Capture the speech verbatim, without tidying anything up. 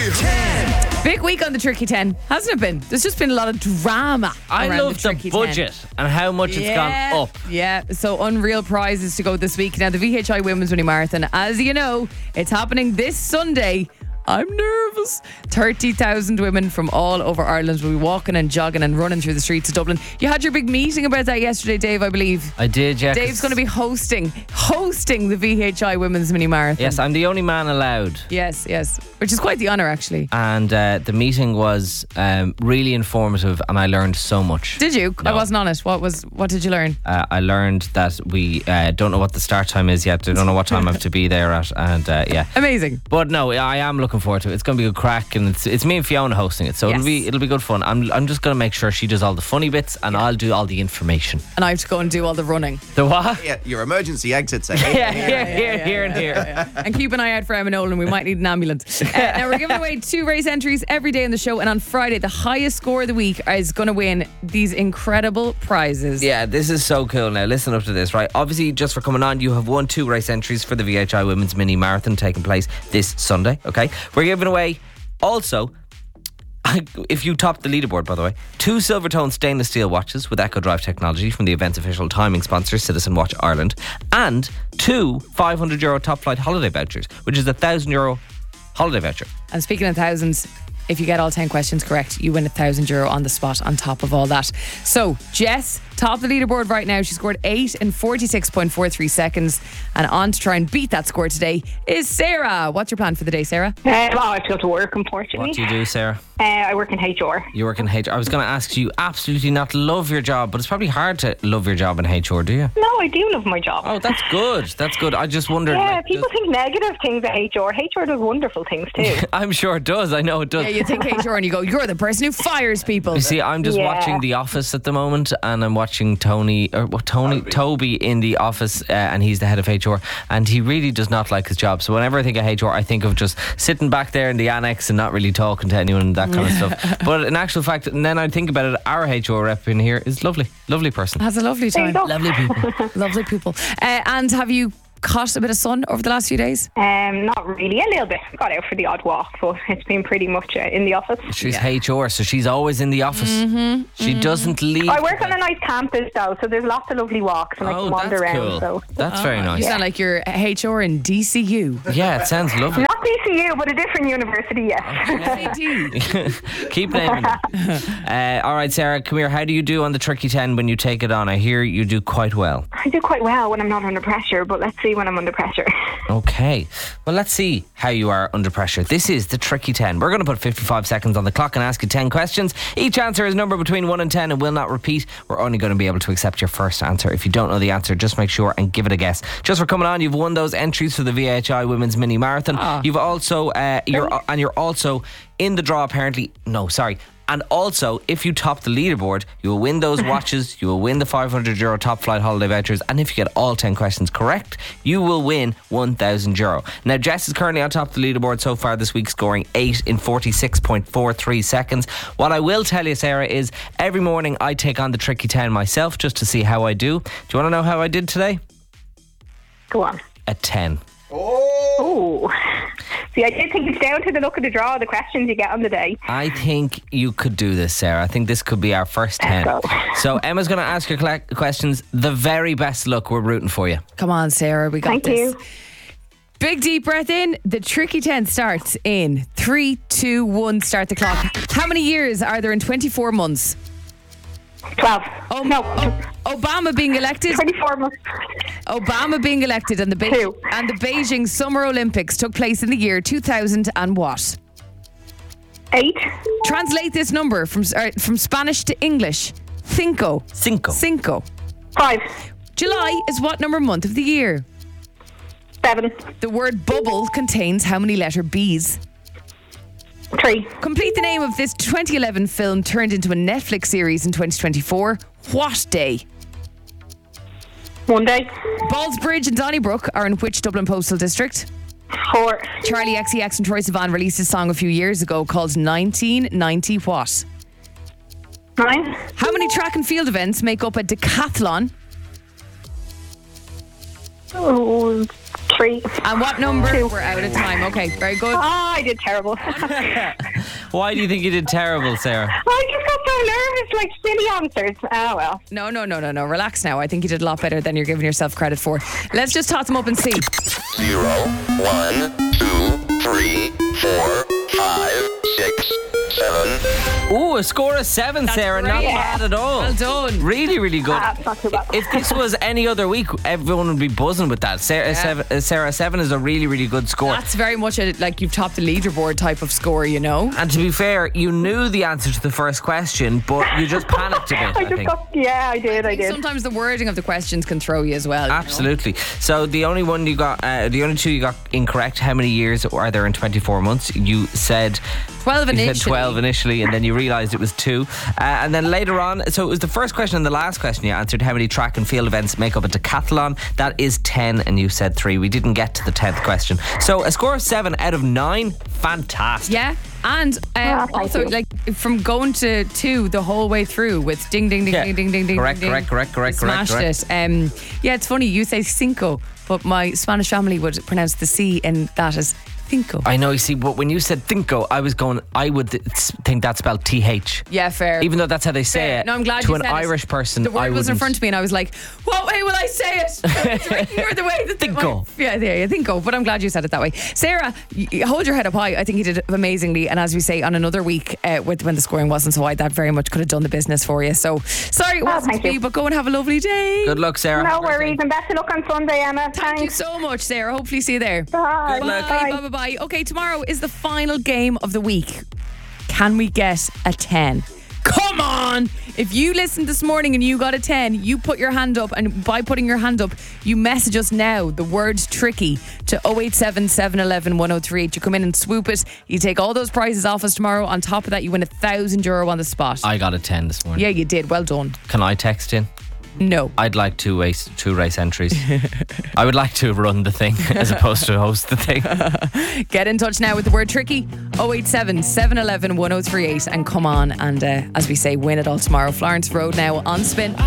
ten. Big week on the Tricky ten, hasn't it been? There's just been a lot of drama. I around love the, the, Tricky budget ten. and how much it's Yeah, gone up. Yeah, so unreal prizes to go this week. Now, the V H I Women's Mini Marathon, as you know, it's happening this Sunday. I'm nervous. thirty thousand women from all over Ireland will be walking and jogging and running through the streets of Dublin. You had your big meeting about that yesterday, Dave, I believe. I did, yeah. Dave's going to be hosting hosting the V H I Women's Mini Marathon. Yes, I'm the only man allowed. Yes, yes. Which is quite the honour, actually. And uh, the meeting was um, really informative, and I learned so much. Did you? No. I wasn't on it. What was? What did you learn? Uh, I learned that we uh, don't know what the start time is yet. I don't know what time I have to be there at, and uh, yeah. Amazing. But no, I am looking forward to it. It's going to be a good crack, and it's it's me and Fiona hosting it, so Yes. it'll be it'll be good fun. I'm I'm just going to make sure she does all the funny bits, and I'll do all the information. And I have to go and do all the running. The what? Yeah, your emergency exits are Yeah, here, here, here, and here. And keep an eye out for Emma Nolan. We might need an ambulance. Uh, now, we're giving away two race entries every day on the show. And on Friday, the highest score of the week is going to win these incredible prizes. Yeah, this is so cool. Now, listen up to this, right? Obviously, just for coming on, you have won two race entries for the V H I Women's Mini Marathon taking place this Sunday, okay? We're giving away also, if you top the leaderboard, by the way, two Silvertone stainless steel watches with Echo Drive technology from the event's official timing sponsor, Citizen Watch Ireland, and two five hundred euro top flight holiday vouchers, which is a one thousand euro holiday voucher. And speaking of thousands, if you get all ten questions correct, you win a thousand euro on the spot on top of all that. So, Jess, top of the leaderboard right now. She scored eight in forty-six point four three seconds. And on to try and beat that score today is Sarah. What's your plan for the day, Sarah? Uh, well, I have to go to work, unfortunately. What do you do, Sarah? Uh, I work in H R. You work in H R. I was going to ask you absolutely not love your job, but it's probably hard to love your job in H R, do you? No, I do love my job. Oh, that's good. That's good. I just wondered. Yeah, like, people does- think negative things at H R. H R does wonderful things too. I'm sure it does. I know it does. Yeah, you think H R and you go, you're the person who fires people. You see, I'm just Yeah. watching The Office at the moment, and I'm watching Tony or what Tony Toby in The Office, uh, and he's the head of H R, and he really does not like his job. So whenever I think of H R, I think of just sitting back there in the annex and not really talking to anyone and that kind of stuff. But in actual fact, and then I think about it, our H R rep in here is lovely, lovely person. Has a lovely There you time. go. Lovely people. Lovely people. Uh, and have you caught a bit of sun over the last few days? Um, not really, a little bit. Got out for the odd walk, but it's been pretty much uh, in the office. She's H R, so she's always in the office. Mm-hmm. She doesn't leave. I work on a nice campus though, so there's lots of lovely walks and I Oh, can wander that's around. cool. So That's very You nice. sound like you're H R in D C U. Yeah, it sounds lovely. not D C U, but a different university, yes. Keep naming them. Uh, all right, Sarah, come here. How do you do on the Tricky ten when you take it on? I hear you do quite well. I do quite well when I'm not under pressure, but let's see when I'm under pressure. Okay. Well, let's see how you are under pressure. This is the Tricky ten. We're going to put fifty-five seconds on the clock and ask you ten questions. Each answer is a number between one and ten and will not repeat. We're only going to be able to accept your first answer. If you don't know the answer, just make sure and give it a guess. Just for coming on, you've won those entries for the V H I Women's Mini Marathon. Ah. You've also, uh, you're, and you're also in the draw apparently. No, sorry. And also, if you top the leaderboard, you will win those watches, you will win the five hundred euro top flight holiday vouchers, and if you get all ten questions correct, you will win one thousand euro. Now, Jess is currently on top of the leaderboard so far this week, scoring eight in forty-six point four three seconds. What I will tell you, Sarah, is every morning I take on the Tricky ten myself just to see how I do. Do you want to know how I did today? Go on. A ten. Oh. See, I did think it's down to the look of the draw, the questions you get on the day. I think you could do this, Sarah. I think this could be our first ten. Let's go. So Emma's going to ask your cla- questions. The very best luck. We're rooting for you. Come on, Sarah, we got Thank this. you. Big deep breath in. The Tricky ten starts in three, two, one. Start the clock. How many years are there in twenty-four months? twelve. Oh, no. O- Obama being elected. twenty-four months. Obama being elected and the Be- Two. and the Beijing Summer Olympics took place in the year two thousand and what? Eight. Translate this number from uh, from Spanish to English. Cinco. Cinco. Cinco. Five. July is what number month of the year? Seven. The word bubble contains how many letter B's? Three. Complete the name of this twenty eleven film turned into a Netflix series in twenty twenty-four. What day? Monday. Ballsbridge and Donnybrook are in which Dublin postal district? Four. Charlie X C X and Troye Sivan released a song a few years ago called nineteen ninety what? Nine. How many track and field events make up a decathlon? Oh, Three. And what number? Two. We're out of time. Okay, very good. Oh, I did terrible. Why do you think you did terrible, Sarah? I just got so nervous, like silly answers. Oh, well. No, no, no, no, no. Relax now. I think you did a lot better than you're giving yourself credit for. Let's just toss them up and see. Zero, one, two, three, four, five, six, seven. Ooh, a score of seven, Sarah. Not great. bad at all. Well done. Really, really good. Ah, it's not too bad. If this was any other week, everyone would be buzzing with that. Sarah, Yeah. seven, uh, Sarah, seven is a really, really good score. That's very much a, like you've topped the leaderboard type of score, you know? And to be fair, you knew the answer to the first question, but you just panicked a bit, I I, just think. got, yeah, I did, I did. Sometimes the wording of the questions can throw you as well. you know? Absolutely. So the only one you got, uh, the only two you got incorrect. How many years are there in twenty-four months? You said twelve you initially. said twelve initially, and then you realised it was two. Uh, and then later on, so it was the first question and the last question you answered. How many track and field events make up a decathlon? That is ten, and you said three. We didn't get to the tenth question. So a score of seven out of nine. Fantastic. Yeah. And um, Ah, thank also, you. like from going to two the whole way through with ding, ding, ding, Yeah. ding, ding, ding, ding. Correct, ding, correct, correct, correct, You correct, Smashed correct. it. Um, yeah, it's funny. You say cinco, but my Spanish family would pronounce the C in that as cinco. I know, you see, but when you said Cinco, I was going, I would th- think that's spelled T H. Yeah, fair. Even though that's how they say Fair. it. No, I'm glad to you an said it. Irish person, The word I was in wouldn't. front of me, and I was like, "What way will I say it?" It's right here, the way that the- Cinco. Yeah, there, you think go. But I'm glad you said it that way, Sarah. y- y- Hold your head up high. I think you did amazingly, and as we say, on another week uh, with when the scoring wasn't so high, that very much could have done the business for you. So sorry, it wasn't thank to be, you. but go and have a lovely day. Good luck, Sarah. No worries, and best of luck on Sunday, Emma. Thank you Thanks. so much, Sarah. Hopefully, see you there. Bye. Good luck. Bye, Bye. bye, bye, bye. Okay, tomorrow is the final game of the week. Can we get a ten? Come on! If you listened this morning and you got a ten, you put your hand up, and by putting your hand up, you message us now the word tricky to oh eight seven, seven one one, one oh three eight. You come in and swoop it. You take all those prizes off us tomorrow. On top of that, you win a thousand euro on the spot. I got a ten this morning. Yeah, you did. Well done. Can I text in? No. I'd like two race two race entries. I would like to run the thing as opposed to host the thing. Get in touch now with the word tricky oh eight seven, seven one one, one oh three eight and come on and uh, as we say, win it all tomorrow. Florence Road now on Spin.